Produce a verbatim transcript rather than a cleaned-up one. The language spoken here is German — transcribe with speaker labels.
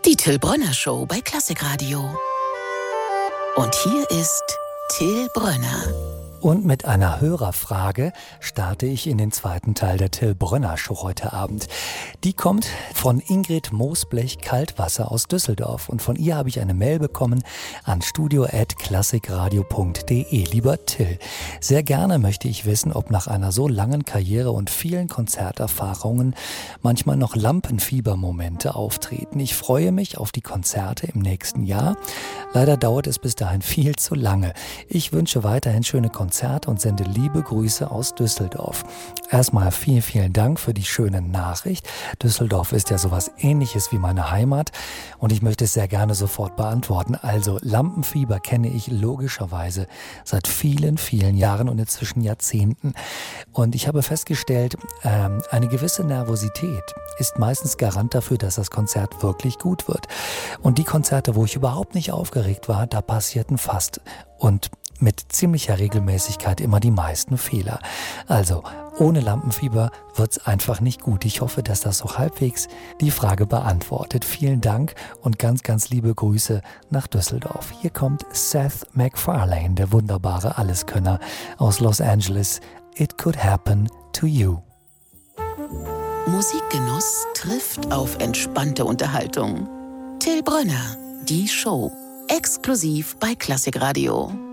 Speaker 1: Die Till Brönner Show bei Klassik Radio. Und hier ist Till Brönner.
Speaker 2: Und mit einer Hörerfrage starte ich in den zweiten Teil der Till Brönner Show heute Abend. Die kommt von Ingrid Moosblech-Kaltwasser aus Düsseldorf. Und von ihr habe ich eine Mail bekommen an studio at klassikradio punkt de. Lieber Till, sehr gerne möchte ich wissen, ob nach einer so langen Karriere und vielen Konzerterfahrungen manchmal noch Lampenfiebermomente auftreten. Ich freue mich auf die Konzerte im nächsten Jahr. Leider dauert es bis dahin viel zu lange. Ich wünsche weiterhin schöne Konzerte und sende liebe Grüße aus Düsseldorf. Erstmal vielen, vielen Dank für die schöne Nachricht. Düsseldorf ist ja sowas Ähnliches wie meine Heimat und ich möchte es sehr gerne sofort beantworten. Also Lampenfieber kenne ich logischerweise seit vielen, vielen Jahren und inzwischen Jahrzehnten. Und ich habe festgestellt, ähm, eine gewisse Nervosität ist meistens Garant dafür, dass das Konzert wirklich gut wird. Und die Konzerte, wo ich überhaupt nicht aufgeregt war, da passierten fast und mit ziemlicher Regelmäßigkeit immer die meisten Fehler. Also, ohne Lampenfieber wird's einfach nicht gut. Ich hoffe, dass das so halbwegs die Frage beantwortet. Vielen Dank und ganz, ganz liebe Grüße nach Düsseldorf. Hier kommt Seth MacFarlane, der wunderbare Alleskönner aus Los Angeles. It could happen to you.
Speaker 1: Musikgenuss trifft auf entspannte Unterhaltung. Till Brönner, die Show. Exklusiv bei Klassik Radio.